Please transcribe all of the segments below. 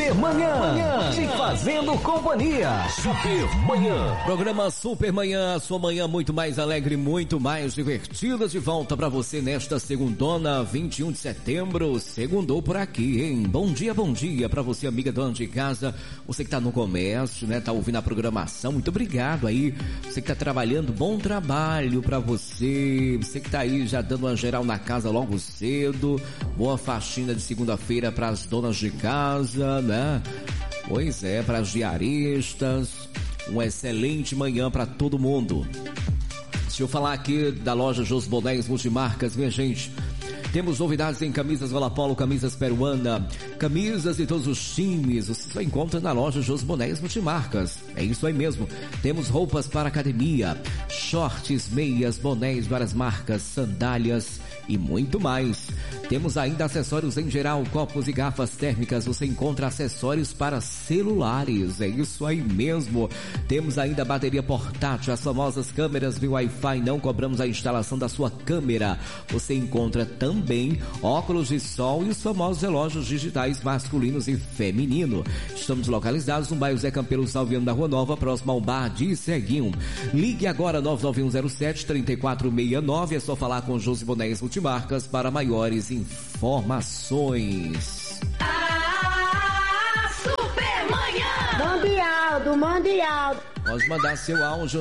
Supermanhã, te fazendo companhia. Supermanhã. Programa Supermanhã, sua manhã muito mais alegre, muito mais divertida, de volta pra você nesta segundona, 21 de setembro. Segundou por aqui, hein? Bom dia pra você, amiga dona de casa, você que tá no comércio, né? Tá ouvindo a programação, muito obrigado aí. Você que tá trabalhando, bom trabalho pra você. Você que tá aí já dando uma geral na casa logo cedo. Boa faxina de segunda-feira pras donas de casa, né? Pois é, para as diaristas, uma excelente manhã para todo mundo. Deixa eu falar aqui da loja Jos Bonés Multimarcas, minha gente. Temos novidades em camisas Valapolo, camisas peruana, camisas de todos os times. Você só encontra na loja Jos Bonés Multimarcas. É isso aí mesmo. Temos roupas para academia, shorts, meias, bonés, várias marcas, sandálias e muito mais. Temos ainda acessórios em geral, copos e garrafas térmicas. Você encontra acessórios para celulares. É isso aí mesmo. Temos ainda bateria portátil, as famosas câmeras via Wi-Fi. Não cobramos a instalação da sua câmera. Você encontra também óculos de sol e os famosos relógios digitais masculinos e feminino. Estamos localizados no bairro Zé Campelo Salviano da Rua Nova, próximo ao bar de Ceguinho. Ligue agora 99107-3469. É só falar com Josi Bonés Multimarcas para maiores informações. Mundial. Pode mandar seu áudio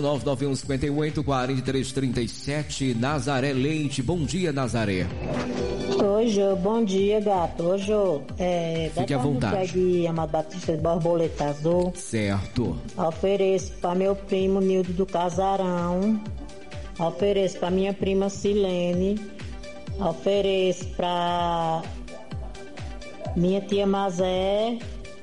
99158-4337. Nazaré Leite, bom dia, Nazaré. Oi, Jô, bom dia, gato. Oi, Jô, fique à vontade. De Amado Batista de Borboleta Azul. Certo. Ofereço para meu primo Nildo do Casarão. Ofereço para minha prima Silene. Ofereço para minha tia Mazé.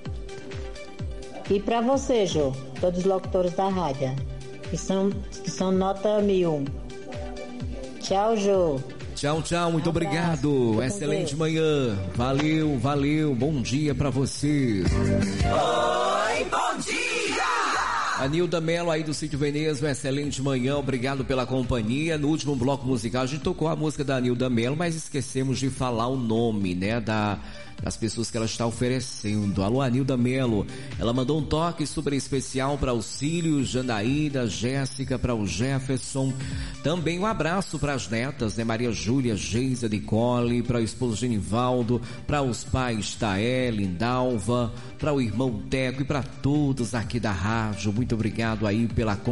E para você, Jô, todos os locutores da rádio, que são nota 1000. Tchau, Jô. Tchau, muito obrigado. Excelente manhã. Valeu. Bom dia pra você. Oi, bom dia! A Nilda Melo aí do Sítio Veneza, uma excelente manhã, obrigado pela companhia. No último bloco musical a gente tocou a música da Nilda Melo, mas esquecemos de falar o nome, né, das pessoas que ela está oferecendo. Alô, Anilda Melo, ela mandou um toque super especial para os filhos, Jandaída, Jéssica, para o Jefferson, também um abraço para as netas, né, Maria Júlia, Geisa, Nicole, para o esposo Genivaldo, para os pais Taé, Lindalva, para o irmão Teco e para todos aqui da rádio. Muito obrigado aí pela